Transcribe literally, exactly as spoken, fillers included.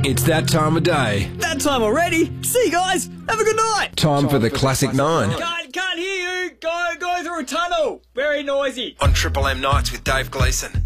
It's that time of day. That time already? See you guys, have a good night. Time for the Classic Nine. Can't, can't hear you. Go, go through a tunnel. Very noisy. On Triple M Nights with Dave Gleeson.